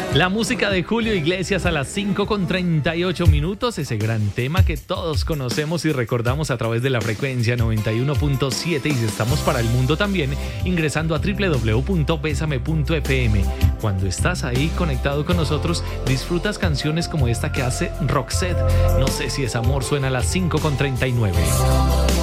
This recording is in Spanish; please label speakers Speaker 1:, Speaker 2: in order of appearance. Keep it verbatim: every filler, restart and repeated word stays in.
Speaker 1: La música de Julio Iglesias a las cinco con treinta y ocho minutos, ese gran tema que todos conocemos y recordamos a través de la frecuencia noventa y uno punto siete, y si estamos para el mundo también ingresando a doble u doble u doble u punto besame punto efe eme. Cuando estás ahí conectado con nosotros, disfrutas canciones como esta que hace Roxette. No sé si es amor, suena a las cinco con treinta y nueve.